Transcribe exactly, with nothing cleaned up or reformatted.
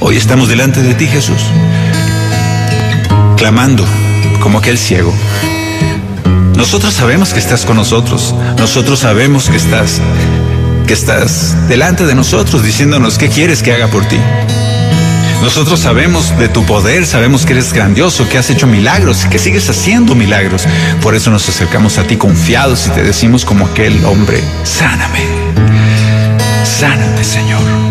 Hoy estamos delante de ti, Jesús, clamando como aquel ciego. Nosotros sabemos que estás con nosotros. Nosotros sabemos que estás, que estás delante de nosotros diciéndonos qué quieres que haga por ti. Nosotros sabemos de tu poder, sabemos que eres grandioso, que has hecho milagros y que sigues haciendo milagros. Por eso nos acercamos a ti confiados y te decimos como aquel hombre: sáname, sáname, Señor.